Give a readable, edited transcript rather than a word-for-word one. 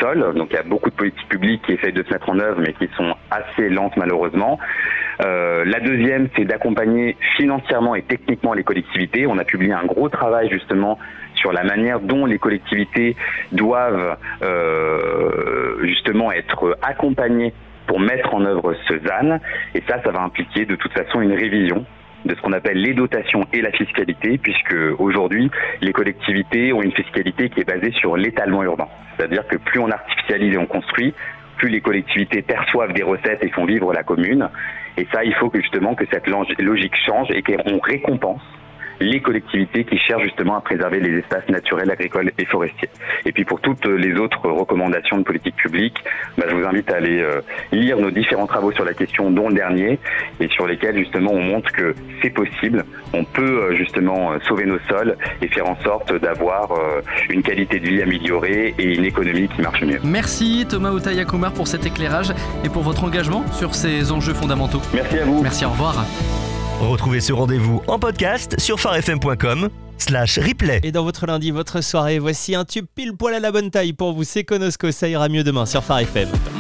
sol. Donc il y a beaucoup de politiques publiques qui essayent de se mettre en œuvre, mais qui sont assez lentes malheureusement. La deuxième, c'est d'accompagner financièrement et techniquement les collectivités. On a publié un gros travail justement sur la manière dont les collectivités doivent justement être accompagnées pour mettre en œuvre ce ZAN. Et ça va impliquer de toute façon une révision de ce qu'on appelle les dotations et la fiscalité, puisque aujourd'hui, les collectivités ont une fiscalité qui est basée sur l'étalement urbain. C'est-à-dire que plus on artificialise et on construit, plus les collectivités perçoivent des recettes et font vivre la commune. Et ça, il faut que justement que cette logique change et qu'on récompense les collectivités qui cherchent justement à préserver les espaces naturels, agricoles et forestiers. Et puis pour toutes les autres recommandations de politique publique, je vous invite à aller lire nos différents travaux sur la question, dont le dernier, et sur lesquels justement on montre que c'est possible, on peut justement sauver nos sols et faire en sorte d'avoir une qualité de vie améliorée et une économie qui marche mieux. Merci Thomas Outaya-Kumar pour cet éclairage et pour votre engagement sur ces enjeux fondamentaux. Merci à vous. Merci, au revoir. Retrouvez ce rendez-vous en podcast sur farfm.com/replay. Et dans votre lundi, votre soirée, voici un tube pile poil à la bonne taille pour vous. C'est Konosko, ça ira mieux demain sur Phare FM.